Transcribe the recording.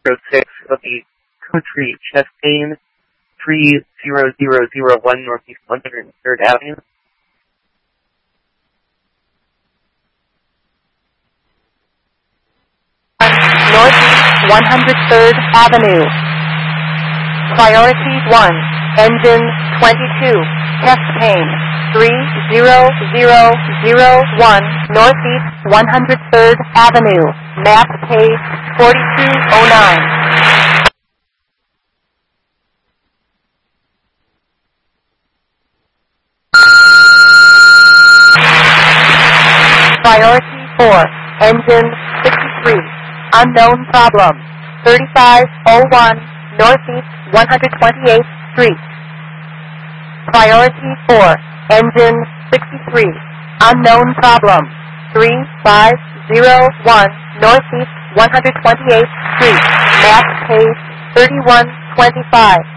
6 of the Country Chastain 30001 Northeast 103rd Avenue. Northeast 103rd Avenue. Priority 1, engine 22, Chastain 30001 Northeast 103rd Avenue, map page 4209. Priority 4, engine 63, unknown problem, 3501 Northeast 128th Street. Priority 4, engine 63, unknown problem, 3501 Northeast 128th Street, map page 3125.